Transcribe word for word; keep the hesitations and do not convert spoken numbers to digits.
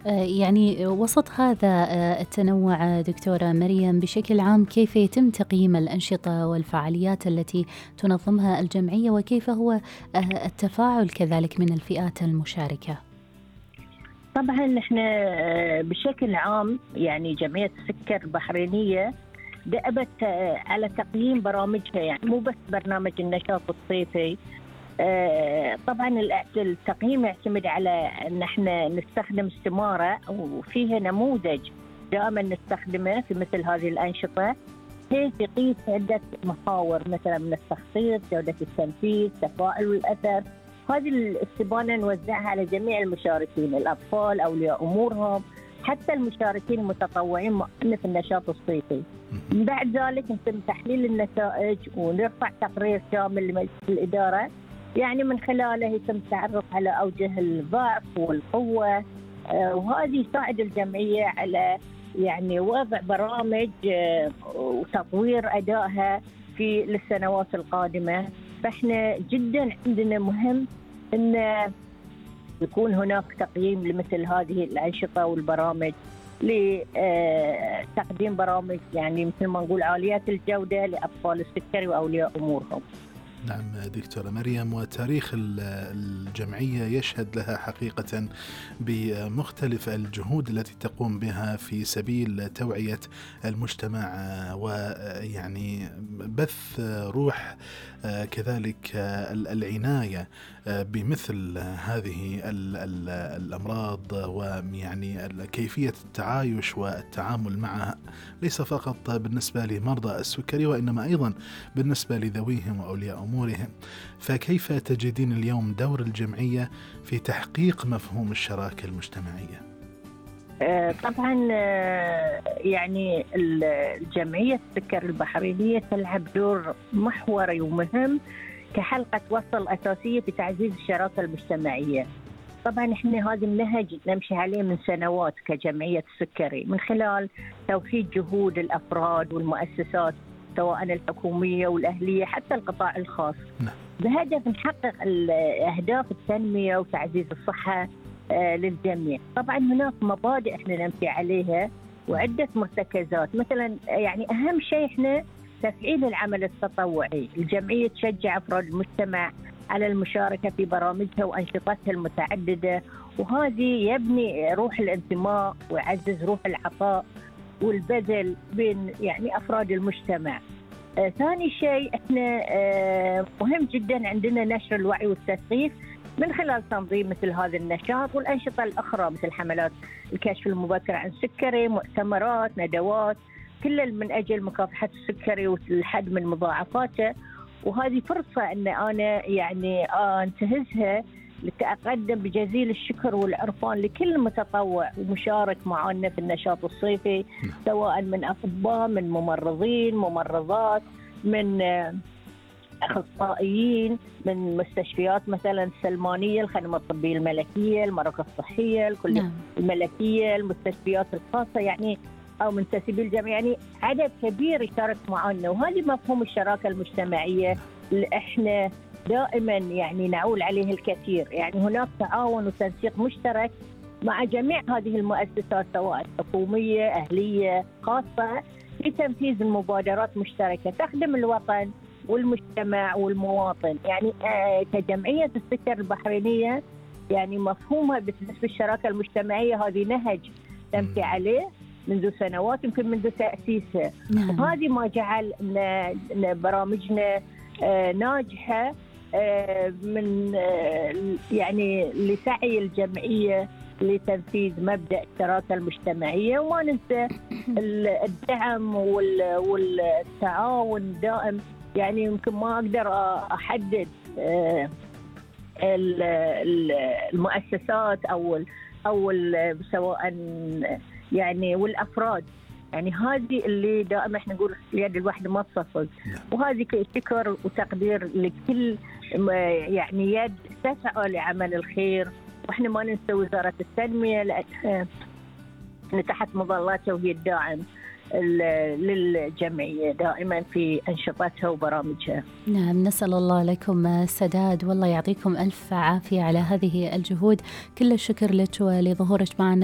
يعني وسط هذا التنوع دكتورة مريم، بشكل عام كيف يتم تقييم الأنشطة والفعاليات التي تنظمها الجمعية، وكيف هو التفاعل كذلك من الفئات المشاركة؟ طبعا نحن بشكل عام يعني جمعية السكر البحرينية دأبت على تقييم برامجها، يعني مو بس برنامج النشاط الصيفي. طبعا التقييم يعتمد على ان احنا نستخدم استمارة وفيها نموذج دائما نستخدمه في مثل هذه الأنشطة، هي يقيس عدة محاور مثلا من التخطيط، جودة التنفيذ، تفاعل والأثر. هذه الاستبانة نوزعها على جميع المشاركين، الأطفال، أولياء أمورهم، حتى المشاركين المتطوعين معنا في النشاط الصيفي. من بعد ذلك يتم تحليل النتائج ونرفع تقرير شامل لمجلس الإدارة، يعني من خلاله يتم التعرف على أوجه الضعف والقوة، وهذه يساعد الجمعية على يعني وضع برامج وتطوير أدائها في للسنوات القادمة. فإحنا جدا عندنا مهم أن يكون هناك تقييم لمثل هذه الأنشطة والبرامج، لتقديم برامج يعني مثل ما نقول عالية الجودة لأطفال السكري وأولياء أمورهم. نعم دكتورة مريم، وتاريخ الجمعية يشهد لها حقيقة بمختلف الجهود التي تقوم بها في سبيل توعية المجتمع ويعني بث روح كذلك العناية بمثل هذه الأمراض، ويعني كيفية التعايش والتعامل معها، ليس فقط بالنسبة لمرضى السكري وإنما أيضا بالنسبة لذويهم وأولياء أمورهم. فكيف تجدين اليوم دور الجمعية في تحقيق مفهوم الشراكة المجتمعية؟ طبعا يعني الجمعية السكر البحرينية تلعب دور محوري ومهم كحلقة وصل أساسية في تعزيز الشراكة المجتمعية. طبعا احنا هذا النهج نمشي عليه من سنوات كجمعية السكري، من خلال توحيد جهود الأفراد والمؤسسات سواء الحكومية والأهلية حتى القطاع الخاص، بهدف نحقق أهداف التنمية وتعزيز الصحة للجميع. طبعا هناك مبادئ احنا نمشي عليها وعدة مرتكزات، مثلا يعني أهم شيء احنا تفعيل العمل التطوعي. الجمعية تشجع أفراد المجتمع على المشاركة في برامجها وأنشطتها المتعددة، وهذه يبني روح الانتماء ويعزز روح العطاء والبذل بين يعني أفراد المجتمع. آه ثاني شيء احنا آه مهم جدا عندنا نشر الوعي والتثقيف من خلال تنظيم مثل هذا النشاط والأنشطة الأخرى، مثل حملات الكشف المبكر عن السكري، مؤتمرات، ندوات، كل من أجل مكافحة السكري والحد من مضاعفاته. وهذه فرصة أن أنا يعني أنتهزها لتقدم بجزيل الشكر والعرفان لكل متطوع ومشارك معنا في النشاط الصيفي، سواء من أطباء، من ممرضين، ممرضات، من أخصائيين، من مستشفيات مثلا السلمانية، الخدمة الطبية الملكية، المراكز الصحية الكلية الملكية، المستشفيات الخاصة، يعني أو منتسبي الجميع، يعني عدد كبير يشارك معنا. وهذه مفهوم الشراكة المجتمعية اللي إحنا دائما يعني نعول عليه الكثير. يعني هناك تعاون وتنسيق مشترك مع جميع هذه المؤسسات سواء حكومية، أهلية، خاصة، لتنفيذ المبادرات مشتركة تخدم الوطن والمجتمع والمواطن. يعني آه كجمعية السكر البحرينية يعني مفهومها بالنسبة للشراكة المجتمعية هذه نهج تمشي عليه منذ سنوات، يمكن منذ تأسيسها. نعم. وهذه ما جعل برامجنا آه ناجحة آه من آه يعني لسعي الجمعية لتنفيذ مبدأ الشراكة المجتمعية. وما ننسى الدعم والتعاون دائم. يعني يمكن ما أقدر أحدد آه المؤسسات أو أو سواء يعني والأفراد، يعني هذه اللي دائما احنا نقول اليد الواحدة ما تصفق. وهذه شكر وتقدير لكل يعني يد تسعى لعمل الخير. واحنا ما ننسى وزارة التنمية لأن تحت مظلاتها وهي الداعم للجمعية دائما في أنشطتها وبرامجها. نعم، نسأل الله لكم السداد، والله يعطيكم ألف عافية على هذه الجهود. كل الشكر لك ولظهورك معنا.